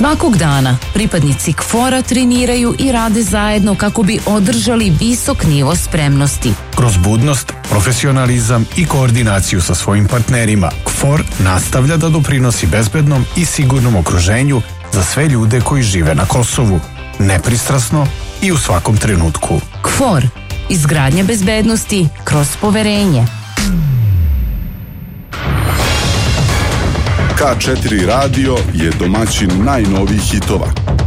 Svakog dana pripadnici KFOR-a treniraju i rade zajedno kako bi održali visok nivo spremnosti. Kroz budnost, profesionalizam i koordinaciju sa svojim partnerima, KFOR nastavlja da doprinosi bezbednom i sigurnom okruženju za sve ljude koji žive na Kosovu, nepristrasno i u svakom trenutku. KFOR, izgradnja bezbednosti kroz poverenje. K4 radio je domaćin najnovijih hitova.